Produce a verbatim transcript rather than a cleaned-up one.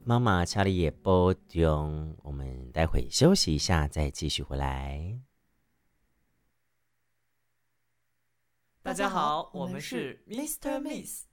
妈妈查理也波中，我们待会休息一下，再继续回来。 大家好，我们是 Mister Miss